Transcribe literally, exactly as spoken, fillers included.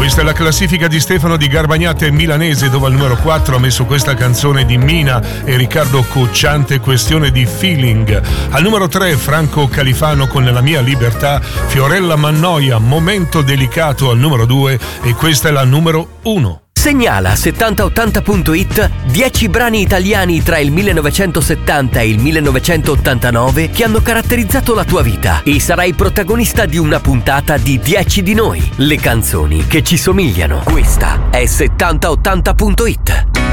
Questa è la classifica di Stefano Di Garbagnate Milanese, dove al numero quattro ha messo questa canzone di Mina e Riccardo Cocciante, Questione di Feeling. Al numero tre Franco Califano con La mia libertà, Fiorella Mannoia, Momento delicato al numero due, e questa è la numero uno. Segnala a settanta ottanta punto it dieci brani italiani tra il millenovecentosettanta e il millenovecentottantanove che hanno caratterizzato la tua vita, e sarai protagonista di una puntata di dieci di noi, le canzoni che ci somigliano. Questa è settanta ottanta punto it.